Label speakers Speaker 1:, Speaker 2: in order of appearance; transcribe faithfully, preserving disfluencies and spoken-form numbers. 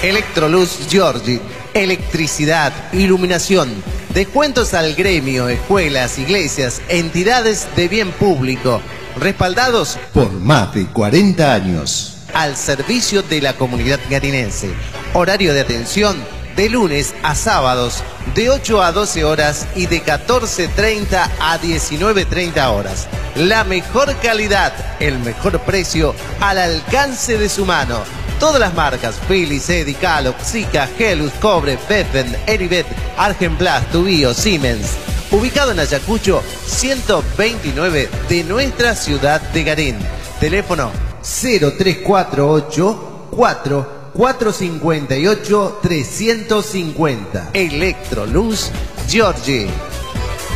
Speaker 1: Electroluz Giorgi, electricidad, iluminación, descuentos al gremio, escuelas, iglesias, entidades de bien público, respaldados
Speaker 2: por más de cuarenta años.
Speaker 1: Al servicio de la comunidad garinense. Horario de atención de lunes a sábados de ocho a doce horas y de catorce treinta a diecinueve treinta horas. La mejor calidad, el mejor precio al alcance de su mano. Todas las marcas Philips, Eddy, Calop, Sika, Helus, Cobre, Beffen, Eribet, Argenplast, Tubío, Siemens. Ubicado en Ayacucho ciento veintinueve de nuestra ciudad de Garín. Teléfono cero tres cuatro ocho cuatro cuatro cinco ocho tres cinco cero. Electroluz Giorgi.